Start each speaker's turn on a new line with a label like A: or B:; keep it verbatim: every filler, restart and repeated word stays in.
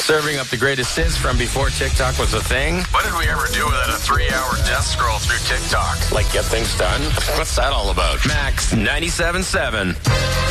A: Serving up the greatest hits from before TikTok was a thing.
B: What did we ever do without a three-hour death scroll through TikTok?
A: Like get things done?
B: What's that all about?
A: Max ninety-seven point seven.